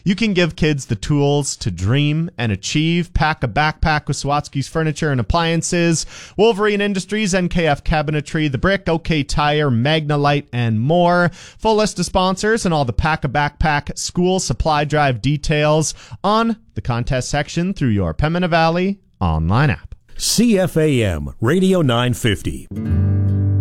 You can give kids the tools to dream and achieve. Pack a backpack with Sawatsky's Furniture and Appliances, Wolverine Industries, NKF Cabinetry, The Brick, OK Tire, Magnalite, and more. Full list of sponsors and all the Pack a Backpack school supply drive details on the contest section through your Pembina Valley online app. CFAM Radio 950.